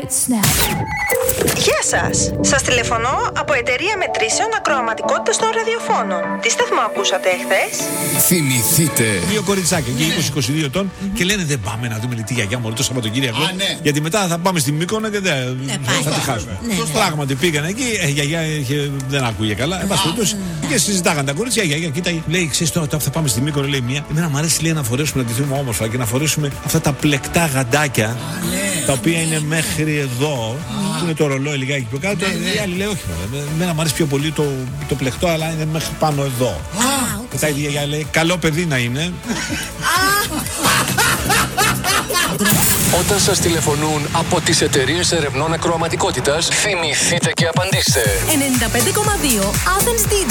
Γεια σας! Σας τηλεφωνώ από εταιρεία μετρήσεων ακροαματικότητας των ραδιοφώνων. Τι σταθμό ακούσατε εχθές? Θυμηθείτε. Δύο κοριτσάκια και 20-22 ετών και λένε δεν πάμε να δούμε τη γιαγιά μου το Σαββατοκύριακο. Γιατί μετά θα πάμε στη Μύκονο και θα τη χάσουμε. Πράγματι πήγαν εκεί, η γιαγιά δεν άκουγε καλά. Και συζητάγαν τα κορίτσια. Η γιαγιά κοίταγε, λέει: ξέρεις τώρα θα πάμε στη Μύκονο, λέει μία. Εμένα μου αρέσει λέει, να φορέσουμε, να ντυθούμε όμορφα και να φορέσουμε αυτά τα πλεκτά γαντάκια τα οποία είναι μέχρι εδώ. Που είναι το ρολόι λιγάκι πιο κάτω. Η άλλη λέει: όχι, εμένα μου αρέσει πιο πολύ το πλεκτό, αλλά είναι μέχρι πάνω εδώ. Μετά η γιαγιά λέει: καλό παιδί να είναι. Όταν σας τηλεφωνούν από τις εταιρείες ερευνών ακροαματικότητας, θυμηθείτε και απαντήστε. 95,2 Athens DJ.